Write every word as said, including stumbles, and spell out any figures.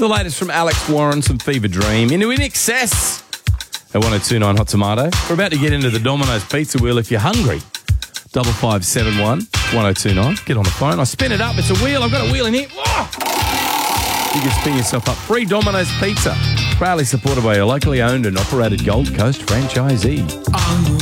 the latest from Alex Warren, some Fever Dream. Into In Excess at one oh two nine Hot Tomato. We're about to get into the Domino's Pizza Wheel if you're hungry. Double five seven one one oh two nine. Get on the phone. I spin it up. It's a wheel. I've got a wheel in here. Oh! You can spin yourself up. Free Domino's Pizza. Proudly supported by a locally owned and operated Gold Coast franchisee.